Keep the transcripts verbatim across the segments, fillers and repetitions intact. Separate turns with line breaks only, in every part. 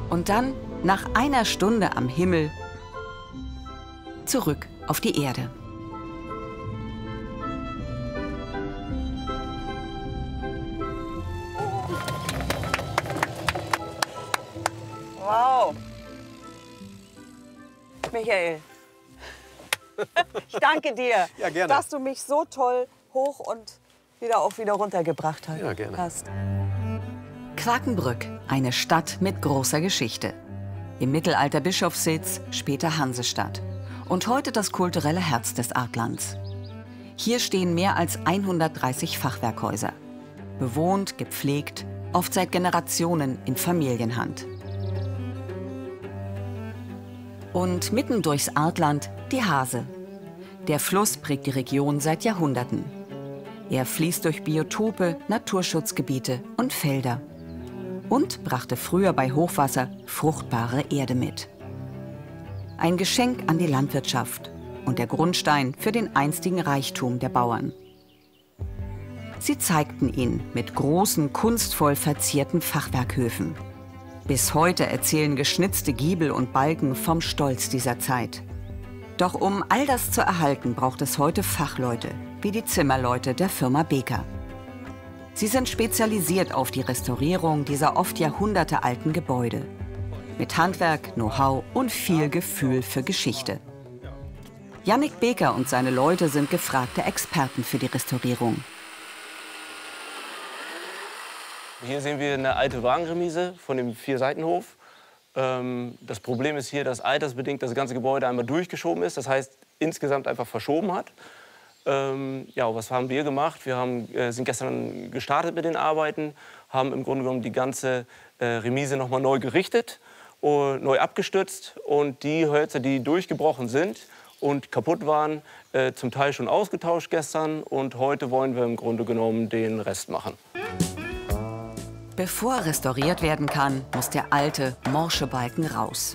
Und dann, nach einer Stunde am Himmel, zurück auf die Erde.
Wow. Michael, ich danke dir,
Ja, gerne.
dass du mich so toll hoch und wieder auch wieder runtergebracht hast.
Ja, gerne.
Hast.
Quakenbrück, eine Stadt mit großer Geschichte. Im Mittelalter Bischofssitz, später Hansestadt. Und heute das kulturelle Herz des Artlands. Hier stehen mehr als hundertdreißig Fachwerkhäuser. Bewohnt, gepflegt, oft seit Generationen in Familienhand. Und mitten durchs Artland die Hase. Der Fluss prägt die Region seit Jahrhunderten. Er fließt durch Biotope, Naturschutzgebiete und Felder. Und brachte früher bei Hochwasser fruchtbare Erde mit. Ein Geschenk an die Landwirtschaft und der Grundstein für den einstigen Reichtum der Bauern. Sie zeigten ihn mit großen, kunstvoll verzierten Fachwerkhöfen. Bis heute erzählen geschnitzte Giebel und Balken vom Stolz dieser Zeit. Doch um all das zu erhalten, braucht es heute Fachleute, wie die Zimmerleute der Firma Beker. Sie sind spezialisiert auf die Restaurierung dieser oft jahrhundertealten Gebäude. Mit Handwerk, Know-how und viel Gefühl für Geschichte. Jannik Beker und seine Leute sind gefragte Experten für die Restaurierung.
Hier sehen wir eine alte Wagenremise von dem Vierseitenhof. Ähm, das Problem ist hier, dass altersbedingt das ganze Gebäude einmal durchgeschoben ist. Das heißt, insgesamt einfach verschoben hat. Ähm, ja, was haben wir gemacht? Wir haben, äh, sind gestern gestartet mit den Arbeiten, haben im Grunde genommen die ganze äh, Remise noch mal neu gerichtet und neu abgestützt. Und die Hölzer, die durchgebrochen sind und kaputt waren, äh, zum Teil schon ausgetauscht gestern. Und heute wollen wir im Grunde genommen den Rest machen.
Bevor restauriert werden kann, muss der alte, morsche Balken raus.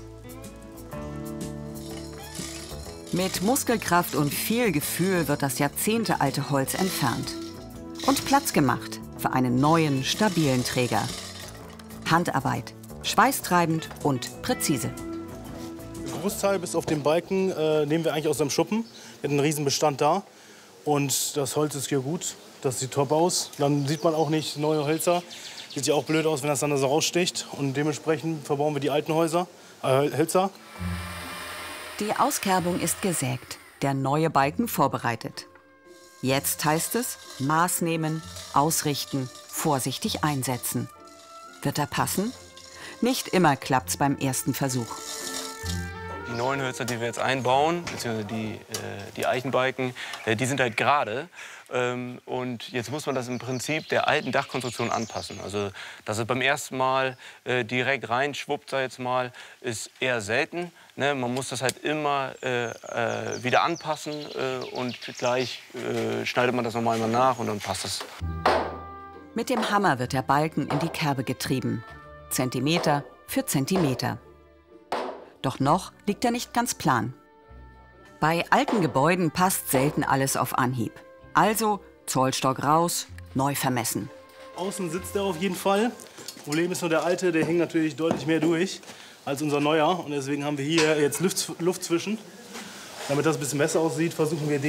Mit Muskelkraft und viel Gefühl wird das jahrzehntealte Holz entfernt. Und Platz gemacht für einen neuen, stabilen Träger. Handarbeit, schweißtreibend und präzise.
Den Großteil bis auf den Balken äh, nehmen wir eigentlich aus dem Schuppen. Wir haben einen riesen Bestand da. Und das Holz ist hier gut, das sieht top aus. Dann sieht man auch nicht neue Hölzer. Sieht ja auch blöd aus, wenn das dann so raussticht. Und dementsprechend verbauen wir die alten Häuser, äh, Hölzer.
Die Auskerbung ist gesägt, der neue Balken vorbereitet. Jetzt heißt es, Maß nehmen, ausrichten, vorsichtig einsetzen. Wird er passen? Nicht immer klappt's beim ersten Versuch.
Die neuen Hölzer, die wir jetzt einbauen, beziehungsweise die, äh, die Eichenbalken, äh, die sind halt gerade. Ähm, und jetzt muss man das im Prinzip der alten Dachkonstruktion anpassen. Also, dass es beim ersten Mal äh, direkt reinschwuppt, sag ich jetzt mal, ist eher selten. Ne? Man muss das halt immer äh, äh, wieder anpassen äh, und gleich äh, schneidet man das nochmal nach und dann passt es.
Mit dem Hammer wird der Balken in die Kerbe getrieben. Zentimeter für Zentimeter. Doch noch liegt er nicht ganz plan. Bei alten Gebäuden passt selten alles auf Anhieb. Also Zollstock raus, neu vermessen.
Außen sitzt er auf jeden Fall. Problem ist nur, der alte, der hängt natürlich deutlich mehr durch als unser neuer. Und deswegen haben wir hier jetzt Luft, Luft zwischen. Damit das ein bisschen besser aussieht, versuchen wir den